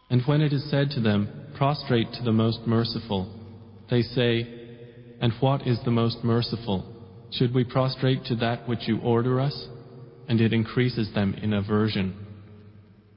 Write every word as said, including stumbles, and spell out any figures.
And when it is said to them, prostrate to the most merciful, they say, and what is the most merciful? Should we prostrate to that which you order us? And it increases them in aversion.